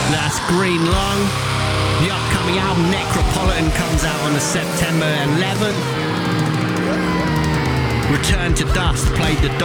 That's Green Lung. The upcoming album Necropolitan comes out on the September 11th. Return to Dust played the